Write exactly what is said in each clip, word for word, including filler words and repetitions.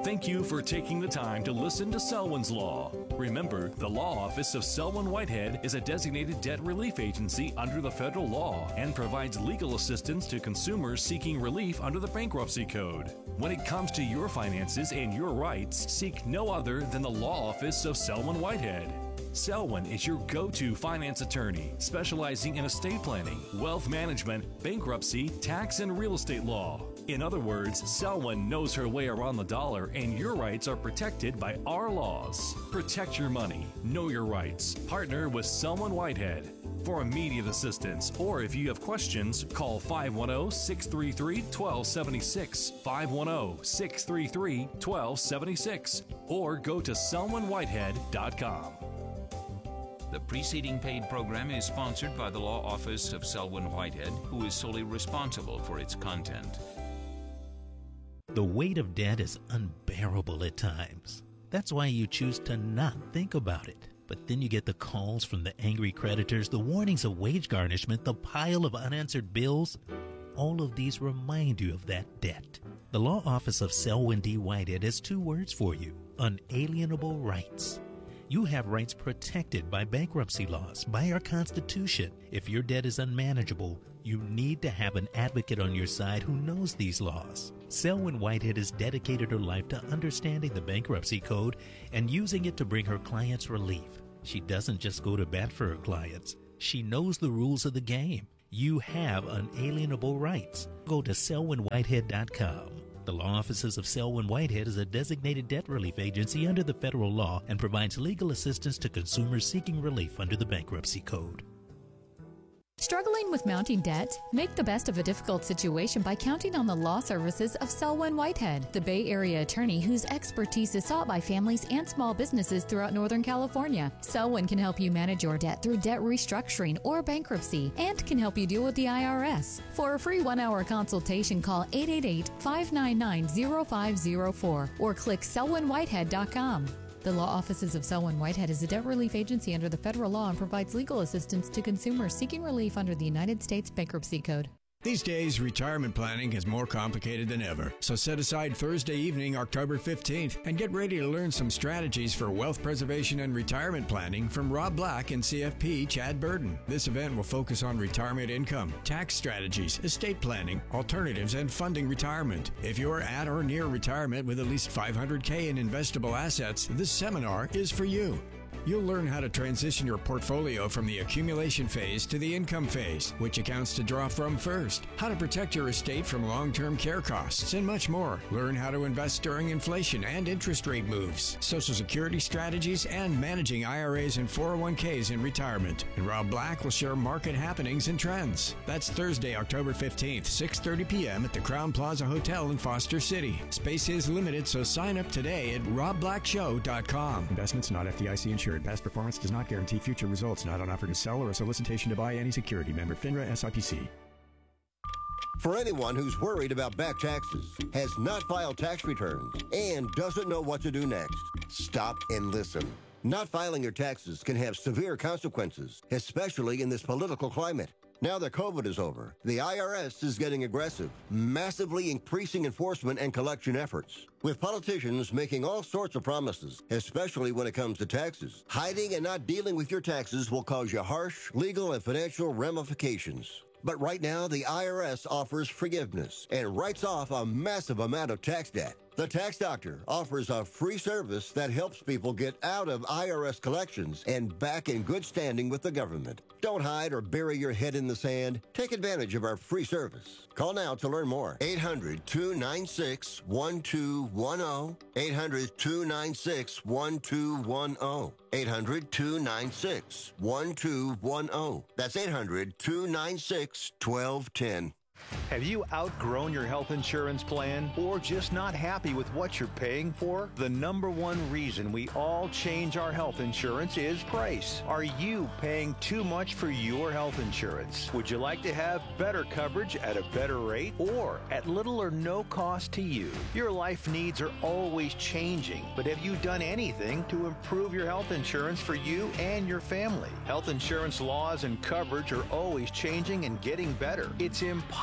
Thank you for taking the time to listen to Selwyn's Law. Remember, the Law Office of Selwyn Whitehead is a designated debt relief agency under the federal law and provides legal assistance to consumers seeking relief under the Bankruptcy Code. When it comes to your finances and your rights, seek no other than the Law Office of Selwyn Whitehead. Selwyn is your go-to finance attorney, specializing in estate planning, wealth management, bankruptcy, tax, and real estate law. In other words, Selwyn knows her way around the dollar, and your rights are protected by our laws. Protect your money. Know your rights. Partner with Selwyn Whitehead. For immediate assistance, or if you have questions, call five one zero, six three three, one two seven six, five one zero, six three three, one two seven six, or go to selwyn whitehead dot com. The preceding paid program is sponsored by the Law Office of Selwyn Whitehead, who is solely responsible for its content. The weight of debt is unbearable at times. That's why you choose to not think about it. But then you get the calls from the angry creditors, the warnings of wage garnishment, the pile of unanswered bills. All of these remind you of that debt. The Law Office of Selwyn D. Whitehead has two words for you: unalienable rights. You have rights protected by bankruptcy laws, by our Constitution. If your debt is unmanageable, you need to have an advocate on your side who knows these laws. Selwyn Whitehead has dedicated her life to understanding the Bankruptcy Code and using it to bring her clients relief. She doesn't just go to bat for her clients. She knows the rules of the game. You have unalienable rights. Go to selwyn whitehead dot com. The Law Offices of Selwyn Whitehead is a designated debt relief agency under the federal law and provides legal assistance to consumers seeking relief under the Bankruptcy Code. Struggling with mounting debt? Make the best of a difficult situation by counting on the law services of Selwyn Whitehead, the Bay Area attorney whose expertise is sought by families and small businesses throughout Northern California. Selwyn can help you manage your debt through debt restructuring or bankruptcy and can help you deal with the I R S. For a free one-hour consultation, call eight eight eight, five nine nine, zero five zero four or click selwyn whitehead dot com. The Law Offices of Selwyn Whitehead is a debt relief agency under the federal law and provides legal assistance to consumers seeking relief under the United States Bankruptcy Code. These days, retirement planning is more complicated than ever. So set aside Thursday evening, October fifteenth, and get ready to learn some strategies for wealth preservation and retirement planning from Rob Black and C F P Chad Burden. This event will focus on retirement income, tax strategies, estate planning, alternatives, and funding retirement. If you're at or near retirement with at least five hundred thousand dollars in investable assets, this seminar is for you. You'll learn how to transition your portfolio from the accumulation phase to the income phase, which accounts to draw from first, how to protect your estate from long-term care costs, and much more. Learn how to invest during inflation and interest rate moves, Social Security strategies, and managing I R As and four oh one k's in retirement. And Rob Black will share market happenings and trends. That's Thursday, October fifteenth, six thirty p.m. at the Crown Plaza Hotel in Foster City. Space is limited, so sign up today at rob black show dot com. Investments not F D I C insured. Past performance does not guarantee future results. Not on offer to sell or a solicitation to buy any security. Member FINRA S I P C. For anyone who's worried about back taxes, has not filed tax returns, and doesn't know what to do next, stop and listen. Not filing your taxes can have severe consequences, especially in this political climate. Now that COVID is over, the I R S is getting aggressive, massively increasing enforcement and collection efforts. With politicians making all sorts of promises, especially when it comes to taxes, hiding and not dealing with your taxes will cause you harsh legal and financial ramifications. But right now, the I R S offers forgiveness and writes off a massive amount of tax debt. The Tax Doctor offers a free service that helps people get out of I R S collections and back in good standing with the government. Don't hide or bury your head in the sand. Take advantage of our free service. Call now to learn more. eight hundred, two nine six, one two one zero. eight hundred, two nine six, one two one zero. eight hundred, two nine six, one two one zero. That's eight hundred, two nine six, one two one zero. Have you outgrown your health insurance plan or just not happy with what you're paying for? The number one reason we all change our health insurance is price. Are you paying too much for your health insurance? Would you like to have better coverage at a better rate or at little or no cost to you? Your life needs are always changing, but have you done anything to improve your health insurance for you and your family? Health insurance laws and coverage are always changing and getting better. It's impossible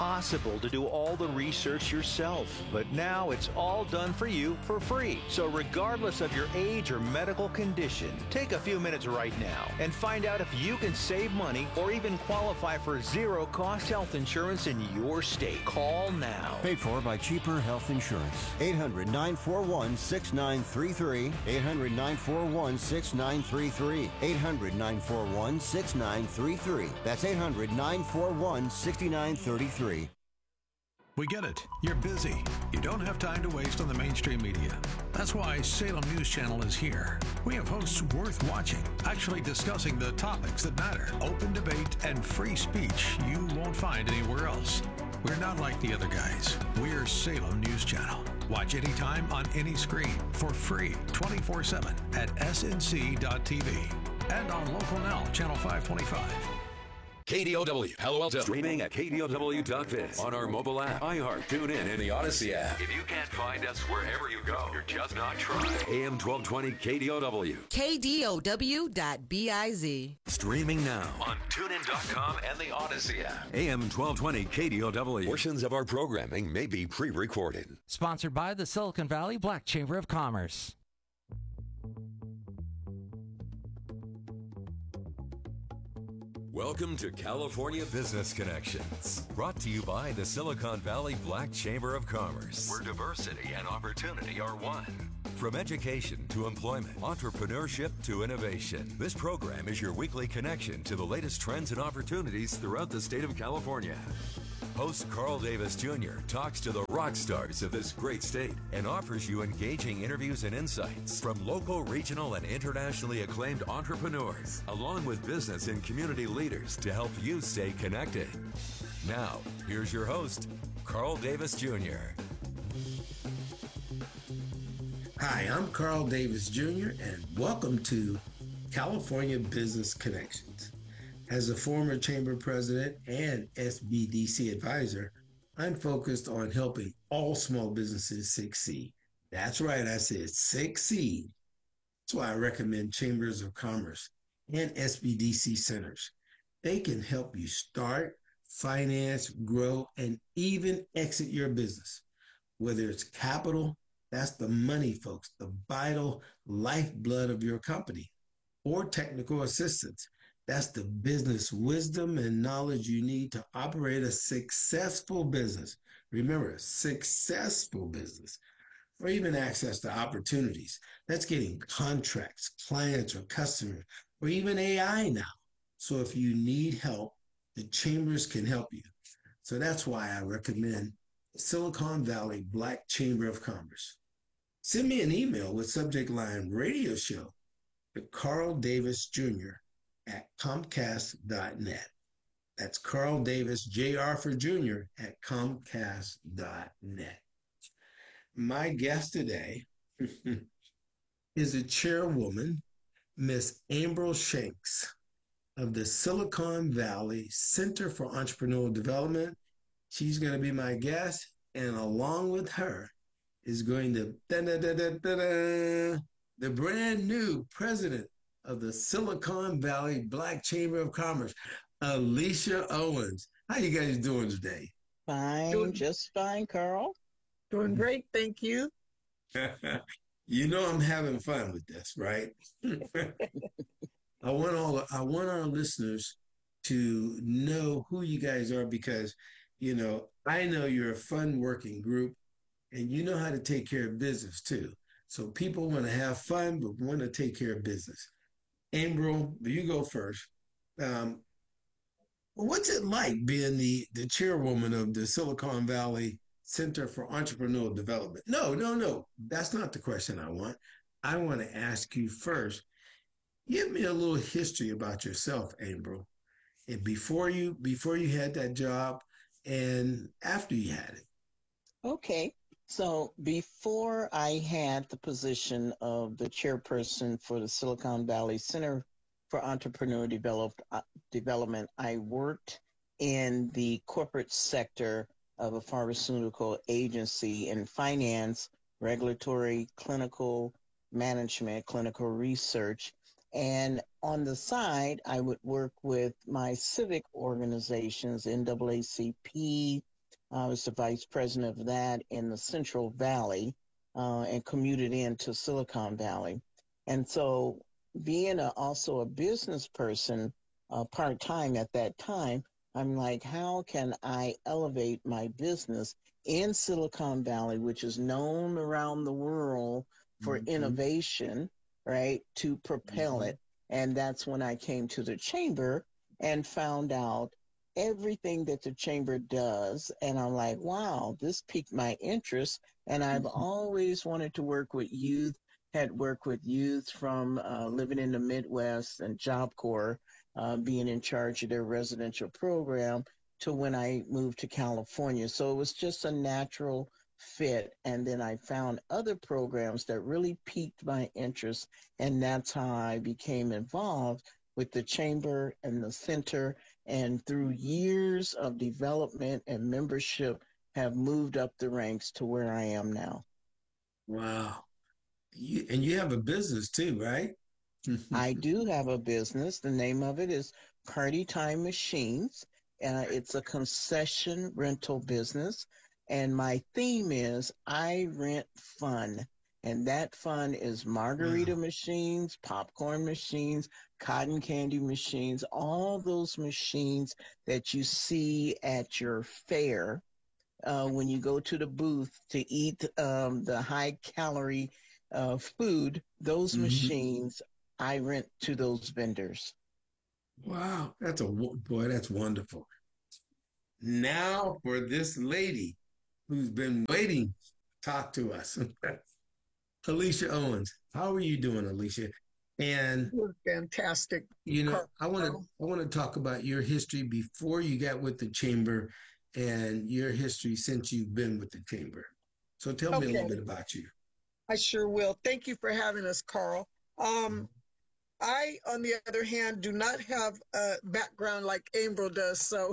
impossible to do all the research yourself. But now it's all done for you for free. So regardless of your age or medical condition, take a few minutes right now and find out if you can save money or even qualify for zero-cost health insurance in your state. Call now. Paid for by Cheaper Health Insurance. eight hundred, nine four one, six nine three three. eight hundred, nine four one, six nine three three. eight hundred, nine four one, six nine three three. That's eight hundred, nine four one, six nine three three. We get it. You're busy. You don't have time to waste on the mainstream media. That's why Salem News Channel is here. We have hosts worth watching, actually discussing the topics that matter. Open debate and free speech you won't find anywhere else. We're not like the other guys. We're Salem News Channel. Watch anytime on any screen for free twenty-four seven at S N C dot T V and on Local Now, Channel five twenty-five. K D O W, Palo Alto. Streaming at K D O W dot biz. On our mobile app, iHeart, TuneIn, and the Odyssey app. If you can't find us wherever you go, you're just not trying. A M twelve twenty K D O W. K D O W dot biz. Streaming now on TuneIn dot com and the Odyssey app. A M twelve twenty K D O W. Portions of our programming may be pre-recorded. Sponsored by the Silicon Valley Black Chamber of Commerce. Welcome to California Business Connections, brought to you by the Silicon Valley Black Chamber of Commerce, where diversity and opportunity are one. From education to employment, entrepreneurship to innovation, this program is your weekly connection to the latest trends and opportunities throughout the state of California. Host Carl Davis Junior talks to the rock stars of this great state and offers you engaging interviews and insights from local, regional, and internationally acclaimed entrepreneurs, along with business and community leaders to help you stay connected. Now, here's your host, Carl Davis Junior Hi, I'm Carl Davis Junior, and welcome to California Business Connections. As a former chamber president and S B D C advisor, I'm focused on helping all small businesses succeed. That's right, I said succeed. That's why I recommend chambers of commerce and S B D C centers. They can help you start, finance, grow, and even exit your business. Whether it's capital, that's the money, folks, the vital lifeblood of your company, or technical assistance. That's the business wisdom and knowledge you need to operate a successful business. Remember, successful business, or even access to opportunities. That's getting contracts, clients, or customers, or even A I now. So if you need help, the chambers can help you. So that's why I recommend Silicon Valley Black Chamber of Commerce. Send me an email with subject line radio show to Carl Davis Junior at Comcast dot net. That's Carl Davis, J R for Junior, at Comcast dot net. My guest today is a chairwoman, Miss Ambrose Shanks of the Silicon Valley Center for Entrepreneurial Development. She's going to be my guest, and along with her is going to da da da da da da, the brand new president of the Silicon Valley Black Chamber of Commerce, Alicia Owens. How you guys doing today? Fine, doing, just fine, Carl. Doing great, thank you. You know I'm having fun with this, right? I want all I want our listeners to know who you guys are, because, you know, I know you're a fun working group and you know how to take care of business too. So people want to have fun, but want to take care of business. Ambrose, you go first. Um, what's it like being the, the chairwoman of the Silicon Valley Center for Entrepreneurial Development? No, no, no. That's not the question I want. I want to ask you first, give me a little history about yourself, Ambrose, and before you before you had that job and after you had it. Okay. So before I had the position of the chairperson for the Silicon Valley Center for Entrepreneurial Develop, uh, Development, I worked in the corporate sector of a pharmaceutical agency in finance, regulatory, clinical management, clinical research. And on the side, I would work with my civic organizations, N double A C P, I was the vice president of that in the Central Valley uh, and commuted into Silicon Valley. And so being a, also a business person uh, part-time at that time, I'm like, how can I elevate my business in Silicon Valley, which is known around the world for mm-hmm. innovation, right, to propel mm-hmm. it. And that's when I came to the chamber and found out everything that the chamber does. And I'm like, wow, this piqued my interest. And I've mm-hmm. always wanted to work with youth, had worked with youth from uh, living in the Midwest and Job Corps, uh, being in charge of their residential program, to when I moved to California. So it was just a natural fit. And then I found other programs that really piqued my interest. And that's how I became involved with the chamber and the center. And through years of development and membership, have moved up the ranks to where I am now. Wow. You, and you have a business too, right? I do have a business. The name of it is Party Time Machines. Uh, it's a concession rental business. And my theme is I rent fun. And that fun is margarita wow. machines, popcorn machines, cotton candy machines, all those machines that you see at your fair uh, when you go to the booth to eat um, the high calorie uh, food. Those mm-hmm. machines, I rent to those vendors. Wow, that's a boy, that's wonderful. Now for this lady who's been waiting to talk to us, Alicia Owens. How are you doing, Alicia? And you're fantastic. You know, I want to I want to talk about your history before you got with the chamber, and your history since you've been with the chamber. So tell okay. me a little bit about you. I sure will. Thank you for having us, Carl. Um, I, on the other hand, do not have a background like Ambrose does, so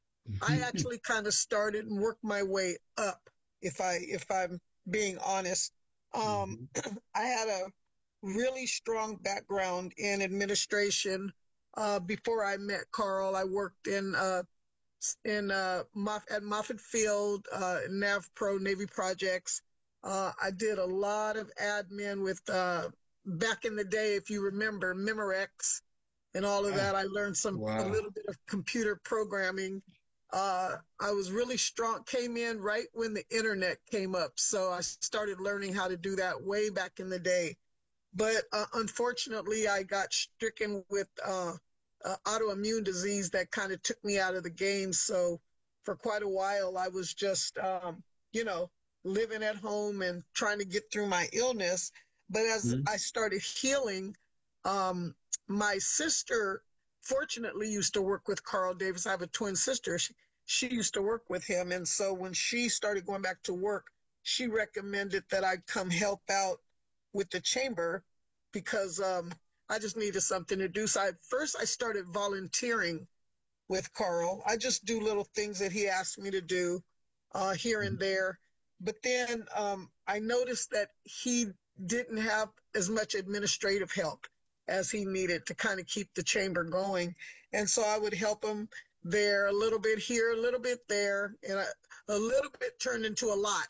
I actually kind of started and worked my way up. If I, if I'm being honest, um, mm-hmm. I had a really strong background in administration. Uh, before I met Carl, I worked in uh, in uh, Moff- at Moffett Field, uh, NavPro Navy projects. Uh, I did a lot of admin with. Uh, Back in the day, if you remember, Memorex and all of that, I learned some wow. a little bit of computer programming. Uh, I was really strong, came in right when the internet came up. So I started learning how to do that way back in the day. But uh, unfortunately, I got stricken with uh, uh, autoimmune disease that kind of took me out of the game. So for quite a while, I was just, um, you know, living at home and trying to get through my illness. But as mm-hmm. I started healing, um, my sister, fortunately, used to work with Carl Davis. I have a twin sister. She, she used to work with him. And so when she started going back to work, she recommended that I come help out with the chamber because um, I just needed something to do. So I, first I started volunteering with Carl. I just do little things that he asked me to do uh, here mm-hmm. and there. But then um, I noticed that he didn't have as much administrative help as he needed to kind of keep the chamber going. And so I would help him there a little bit here, a little bit there, and a, a little bit turned into a lot.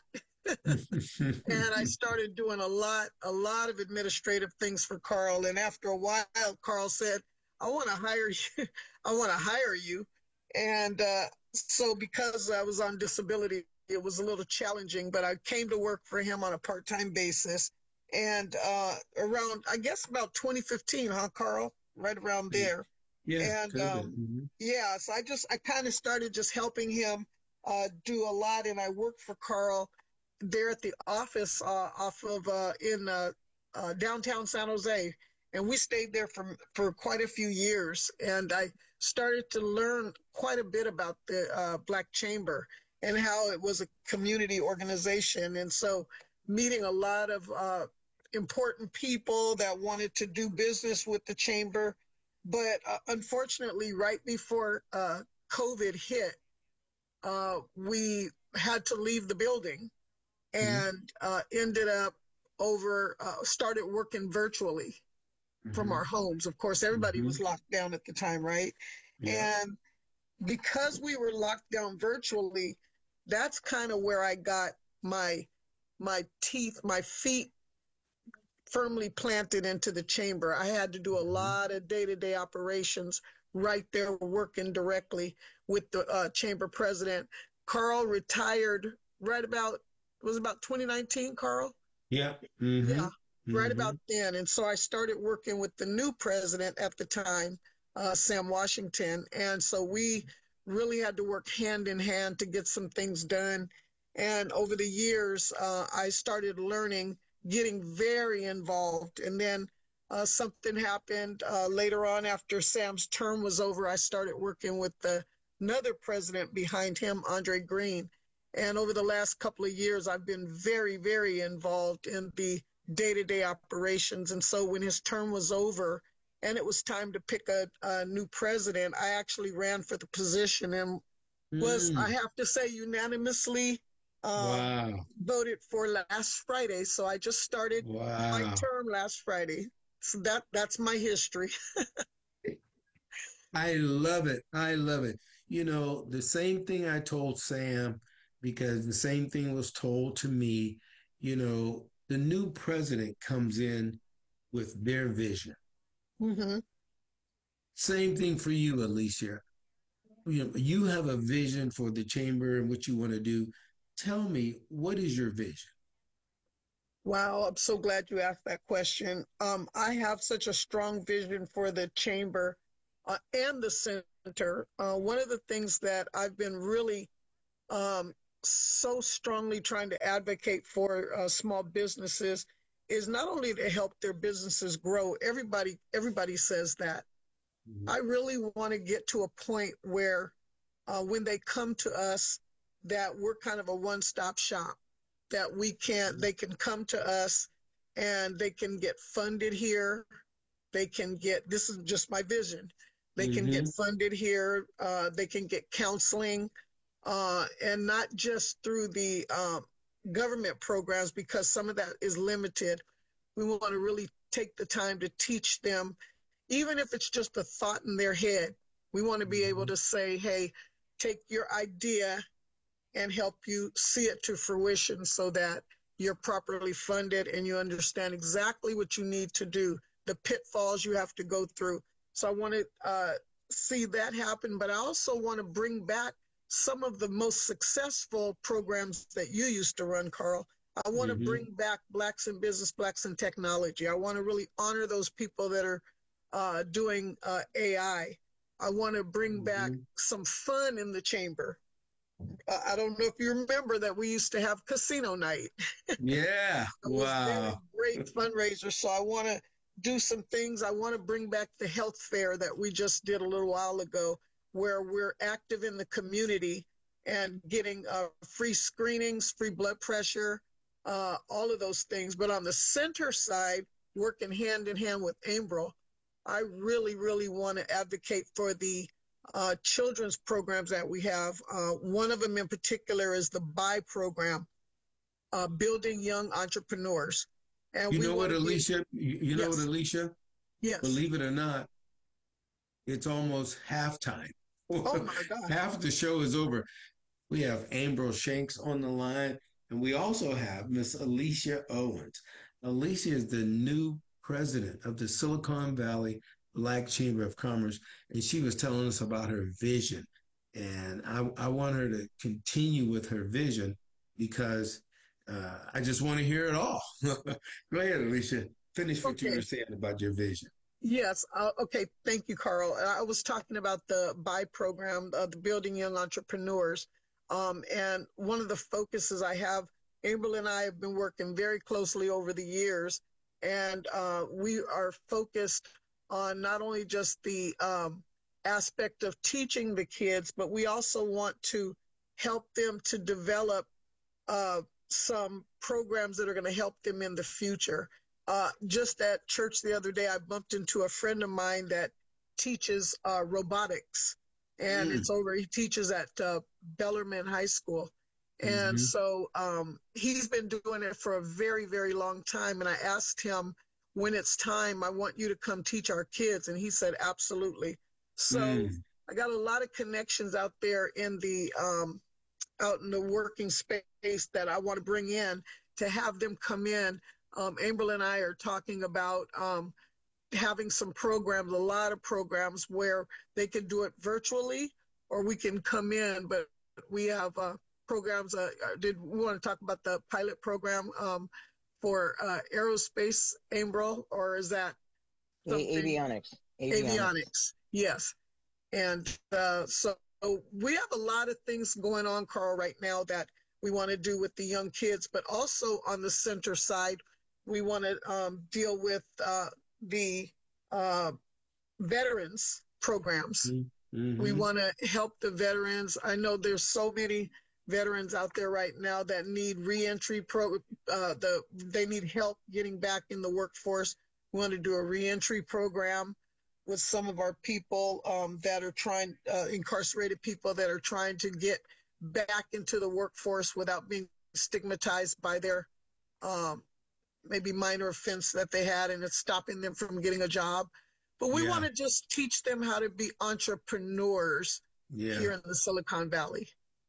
And I started doing a lot, a lot of administrative things for Carl. And after a while, Carl said, I want to hire you. I want to hire you. And uh, so because I was on disability, it was a little challenging, but I came to work for him on a part-time basis. And uh, around, I guess about twenty fifteen, huh, Carl? Right around there. Yeah. And um, mm-hmm. yeah, so I just, I kind of started just helping him uh, do a lot. And I worked for Carl there at the office uh, off of uh, in uh, uh, downtown San Jose. And we stayed there for, for quite a few years. And I started to learn quite a bit about the uh, Black Chamber and how it was a community organization. And so meeting a lot of uh, important people that wanted to do business with the chamber. But uh, unfortunately, right before uh, COVID hit, uh, we had to leave the building and mm-hmm. uh, ended up over, uh, started working virtually mm-hmm. from our homes. Of course, everybody mm-hmm. was locked down at the time, right? Yeah. And because we were locked down virtually, that's kind of where I got my my teeth, my feet firmly planted into the chamber. I had to do a lot of day-to-day operations right there, working directly with the uh, chamber president. Carl retired right about, it was about twenty nineteen, Carl? Yeah. Mm-hmm. Yeah, right Mm-hmm. about then. And so I started working with the new president at the time, uh, Sam Washington. And so we really had to work hand in hand to get some things done. And over the years, uh, I started learning, getting very involved. And then uh, something happened uh, later on after Sam's term was over. I started working with the, another president behind him, Andre Green. And over the last couple of years, I've been very, very involved in the day-to-day operations. And so when his term was over and it was time to pick a, a new president, I actually ran for the position and was, Mm. I have to say, unanimously uh, Wow. voted for last Friday. So I just started my Wow. term last Friday. So that that's my history. I love it. I love it. You know, the same thing I told Sam, because the same thing was told to me. You know, the new president comes in with their vision. Mm-hmm. Same thing for you, Alicia. You know, you have a vision for the chamber and what you want to do. Tell me, what is your vision? Wow, I'm so glad you asked that question. Um, I have such a strong vision for the chamber uh, and the center. Uh, one of the things that I've been really um, so strongly trying to advocate for uh, small businesses is not only to help their businesses grow. Everybody, everybody says that. Mm-hmm. I really want to get to a point where uh, when they come to us, that we're kind of a one-stop shop, that we can, they can come to us and they can get funded here. They can get, this is just my vision. They mm-hmm. can get funded here. Uh, they can get counseling uh, and not just through the um, government programs, because some of that is limited. We want to really take the time to teach them, even if it's just a thought in their head. We want to be mm-hmm. able to say, hey, take your idea and help you see it to fruition so that you're properly funded and you understand exactly what you need to do, the pitfalls you have to go through. So I want to uh, see that happen, but I also want to bring back some of the most successful programs that you used to run, Carl. I want mm-hmm. to bring back Blacks in Business, Blacks in Technology. I want to really honor those people that are uh, doing uh, A I. I want to bring mm-hmm. back some fun in the chamber. Uh, I don't know if you remember that we used to have casino night. Yeah. Wow. Great fundraiser. So I want to do some things. I want to bring back the health fair that we just did a little while ago, where we're active in the community and getting uh, free screenings, free blood pressure, uh, all of those things. But on the center side, working hand in hand with Ambrel, I really, really want to advocate for the Uh, children's programs that we have. Uh, one of them in particular is the B Y program, uh, Building Young Entrepreneurs. And you we know what, Alicia? Be, you, you know yes. what, Alicia? Yes. Believe it or not, it's almost halftime. Oh my God. Half the show is over. We have Ambrel Shanks on the line, and we also have Miss Alicia Owens. Alicia is the new president of the Silicon Valley Black Chamber of Commerce, and she was telling us about her vision. And I, I want her to continue with her vision because uh, I just want to hear it all. Go ahead, Alicia. Finish what okay. you were saying about your vision. Yes. Uh, okay. Thank you, Carl. I was talking about the B Y program, uh, the Building Young Entrepreneurs. Um, and one of the focuses I have, Ambrel and I have been working very closely over the years, and uh, we are focused on not only just the um, aspect of teaching the kids, but we also want to help them to develop uh, some programs that are going to help them in the future. Uh, just at church the other day, I bumped into a friend of mine that teaches uh, robotics, and mm. it's over, he teaches at uh, Bellarmine High School. And mm-hmm. so um, he's been doing it for a very, very long time. And I asked him, when it's time, I want you to come teach our kids. And he said, absolutely. So mm. I got a lot of connections out there in the um, out in the working space that I want to bring in to have them come in. Um, Amber and I are talking about um, having some programs, a lot of programs where they can do it virtually or we can come in, but we have uh, programs. Uh, did we want to talk about the pilot program um, for uh, aerospace, Amber, or is that something? Avionics. Avionics. Avionics. Yes. And uh, so we have a lot of things going on, Carl, right now that we want to do with the young kids, but also on the center side, we want to um, deal with uh, the uh, veterans programs. Mm-hmm. We want to help the veterans. I know there's so many veterans out there right now that need reentry pro. Uh, the they need help getting back in the workforce. We want to do a reentry program with some of our people um, that are trying, uh, incarcerated people that are trying to get back into the workforce without being stigmatized by their um, maybe minor offense that they had, and it's stopping them from getting a job. But we yeah. want to just teach them how to be entrepreneurs yeah. here in the Silicon Valley.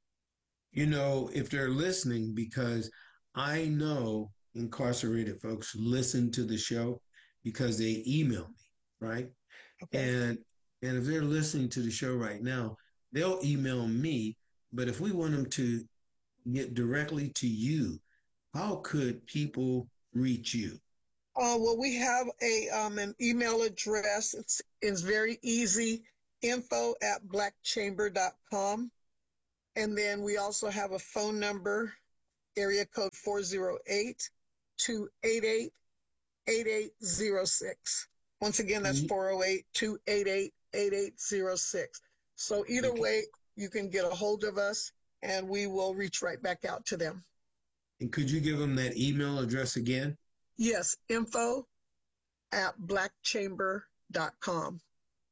You know, if they're listening, because I know incarcerated folks listen to the show because they email me, right? Okay. And and if they're listening to the show right now, they'll email me. But if we want them to get directly to you, how could people reach you? Uh, well, we have a um, an email address. It's it's very easy, info at black chamber dot com. And then we also have a phone number, area code four oh eight, two eight eight, eight eight zero six. Once again, that's four oh eight, two eight eight, eight eight zero six. So either okay. way, you can get a hold of us and we will reach right back out to them. And could you give them that email address again? Yes, info at black chamber dot com.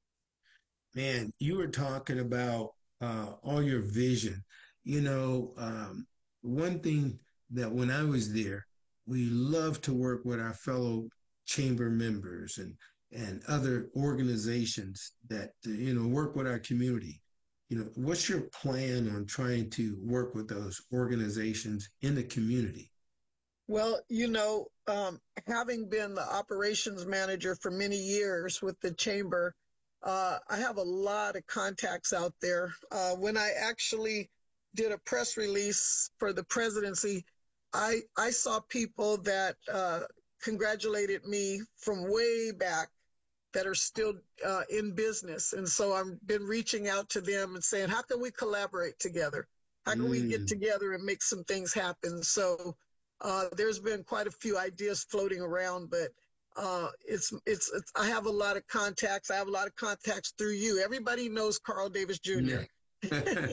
Man, you were talking about uh, all your vision. You know, um, one thing that when I was there, we love to work with our fellow chamber members and, and other organizations that, you know, work with our community. You know, what's your plan on trying to work with those organizations in the community? Well, you know, um, having been the operations manager for many years with the chamber, uh, I have a lot of contacts out there. Uh, when I actually did a press release for the presidency, I, I saw people that uh, congratulated me from way back that are still uh, in business. And so I've been reaching out to them and saying, how can we collaborate together? How can mm. we get together and make some things happen? So uh, there's been quite a few ideas floating around, but uh, it's, it's, it's, I have a lot of contacts. I have a lot of contacts through you. Everybody knows Carl Davis Junior Yeah.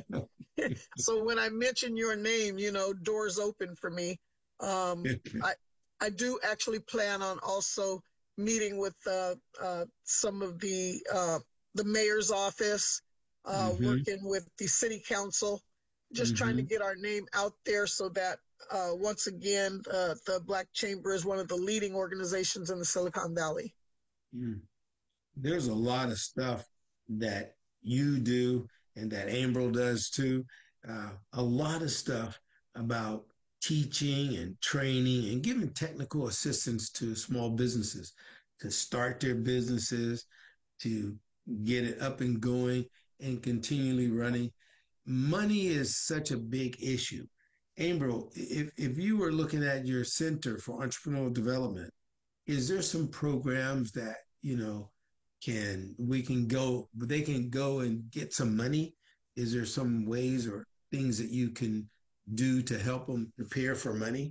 So when I mention your name, you know, doors open for me. Um, I, I do actually plan on also meeting with uh, uh, some of the uh, the mayor's office, uh, mm-hmm. working with the city council, just mm-hmm. trying to get our name out there so that uh, once again, uh, the Black Chamber is one of the leading organizations in the Silicon Valley. Mm. There's a lot of stuff that you do and that Amber does too. Uh, a lot of stuff about teaching and training and giving technical assistance to small businesses to start their businesses, to get it up and going and continually running. Money is such a big issue. Amber, if, if you were looking at your Center for Entrepreneurial Development, is there some programs that, you know, can, we can go, they can go and get some money? Is there some ways or things that you can do to help them prepare for money?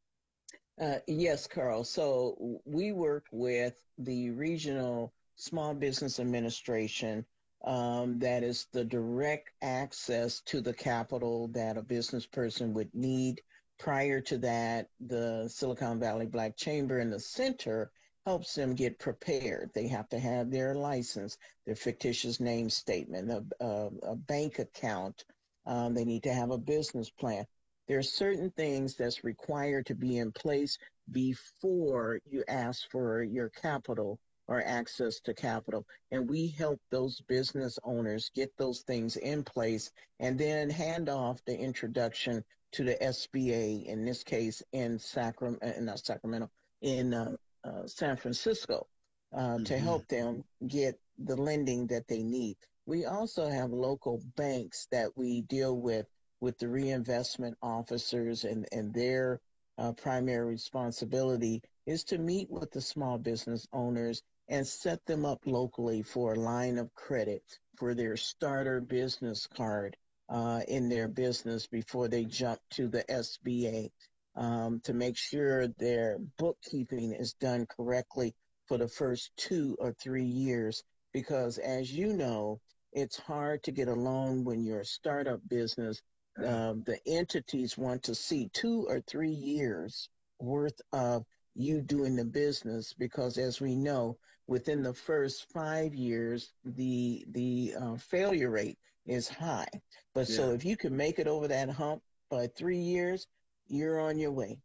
Uh, yes, Carl. So we work with the Regional Small Business Administration. Um, that is the direct access to the capital that a business person would need. Prior to that, the Silicon Valley Black Chamber and the Center helps them get prepared. They have to have their license, their fictitious name statement, a, a, a bank account. Um, they need to have a business plan. There are certain things that's required to be in place before you ask for your capital or access to capital. And we help those business owners get those things in place and then hand off the introduction to the S B A, in this case in Sacramento, not Sacramento, in uh, uh, San Francisco, uh, mm-hmm. to help them get the lending that they need. We also have local banks that we deal with, with the reinvestment officers, and, and their uh, primary responsibility is to meet with the small business owners and set them up locally for a line of credit for their starter business card uh, in their business before they jump to the S B A, um, to make sure their bookkeeping is done correctly for the first two or three years. Because as you know, it's hard to get a loan when you're a startup business. Uh, the entities want to see two or three years worth of you doing the business, because as we know, within the first five years, the the uh, failure rate is high. But yeah. So if you can make it over that hump by three years, you're on your way.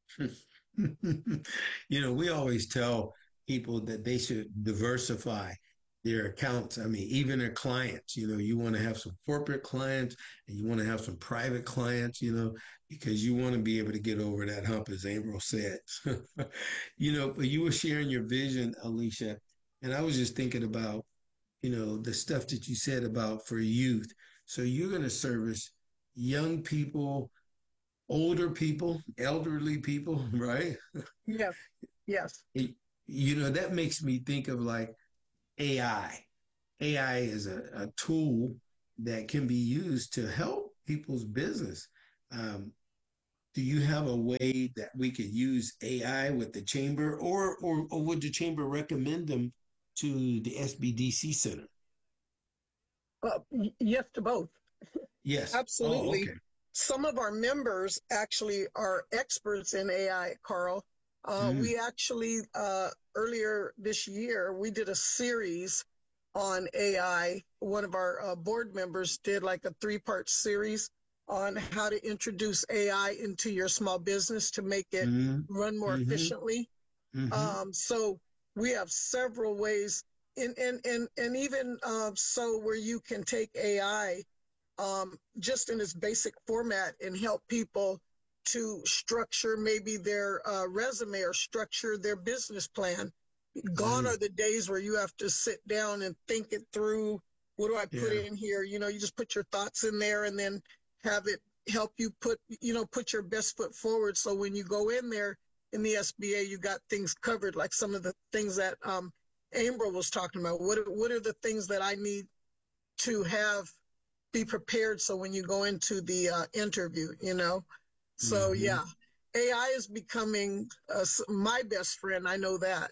You know, we always tell people that they should diversify their accounts. I mean, even their clients, you know, you want to have some corporate clients and you want to have some private clients, you know, because you want to be able to get over that hump, as Ambrose said. You know, but you were sharing your vision, Alicia, and I was just thinking about, you know, the stuff that you said about for youth. So you're going to service young people, older people, elderly people, right? Yes, yes. It, you know, that makes me think of like A I. A I is a, a tool that can be used to help people's business. Um, do you have a way that we could use A I with the chamber, or, or, or would the chamber recommend them to the S B D C Center? Uh, yes to both. Yes. Absolutely. Oh, okay. Some of our members actually are experts in A I, Carl. Uh, mm. We actually, uh, earlier this year, we did a series on A I. One of our uh, board members did like a three-part series on how to introduce A I into your small business to make it mm. run more mm-hmm. efficiently. Mm-hmm. Um, so we have several ways, and, and, and, and even uh, so where you can take A I um, just in its basic format and help people to structure maybe their uh, resume or structure their business plan. Gone mm. are the days where you have to sit down and think it through. What do I put yeah. in here? You know, you just put your thoughts in there and then have it help you put, you know, put your best foot forward. So when you go in there in the S B A, you got things covered, like some of the things that um, Amber was talking about. What are, what are the things that I need to have, be prepared so when you go into the uh, interview, you know? So, mm-hmm. yeah, A I is becoming uh, my best friend. I know that.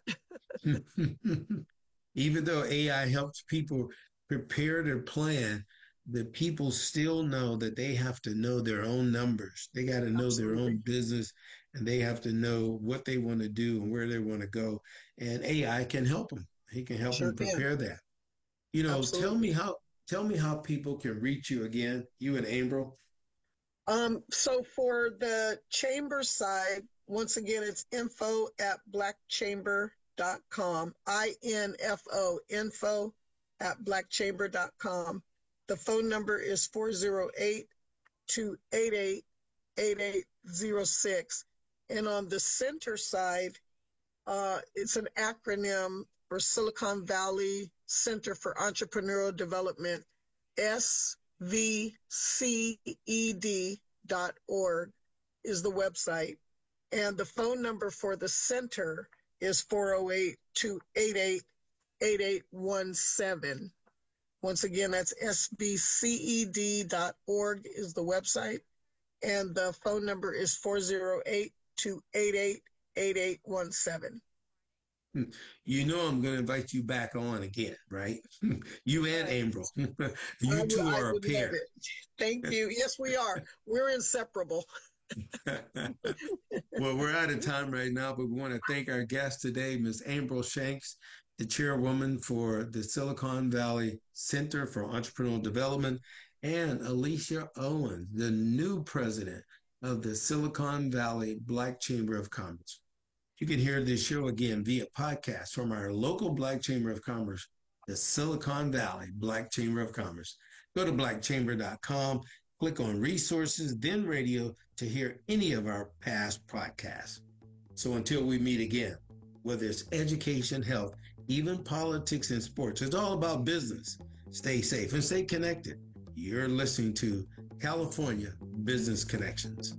Even though A I helps people prepare their plan, the people still know that they have to know their own numbers. They got to know Absolutely. Their own business, and they have to know what they want to do and where they want to go. And A I can help them. He can help sure them prepare can. That. You know, Absolutely. tell me how tell me how people can reach you again, you and Ambrose. Um, so for the chamber side, once again, it's info at black chamber dot com, I N F O, info at black chamber dot com. The phone number is four oh eight, two eight eight, eight eight zero six. And on the center side, uh, it's an acronym for Silicon Valley Center for Entrepreneurial Development, S V C E D dot org is the website. And the phone number for the center is four oh eight, two eight eight, eight eight one seven. Once again, that's S V C E D dot org is the website. And the phone number is four oh eight, two eight eight, eight eight one seven. You know I'm going to invite you back on again, right? You and Ambrose. You I, two I are a pair. Thank you. Yes, we are. We're inseparable. Well, we're out of time right now, but we want to thank our guest today, Miz Ambrose Shanks, the chairwoman for the Silicon Valley Center for Entrepreneurial Development, and Alicia Owen, the new president of the Silicon Valley Black Chamber of Commerce. You can hear this show again via podcast from our local Black Chamber of Commerce, the Silicon Valley Black Chamber of Commerce. Go to black chamber dot com, click on resources, then radio to hear any of our past podcasts. So until we meet again, whether it's education, health, even politics and sports, it's all about business. Stay safe and stay connected. You're listening to California Business Connections.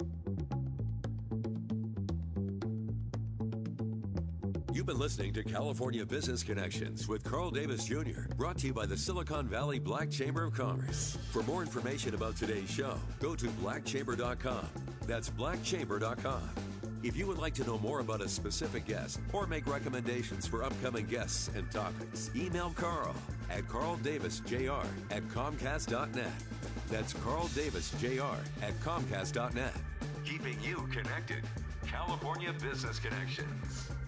You've been listening to California Business Connections with Carl Davis Junior, brought to you by the Silicon Valley Black Chamber of Commerce. For more information about today's show, go to black chamber dot com. That's black chamber dot com. If you would like to know more about a specific guest or make recommendations for upcoming guests and topics, email Carl at carl davis j r at comcast dot net. That's carl davis j r at comcast dot net. Keeping you connected. California Business Connections.